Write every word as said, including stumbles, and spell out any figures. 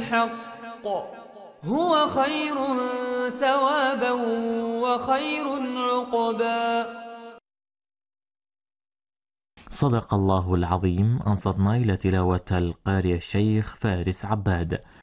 الحق هو خير ثوابا وخير عقبا. صدق الله العظيم. أنصتنا إلى تلاوة القارئ الشيخ فارس عباد.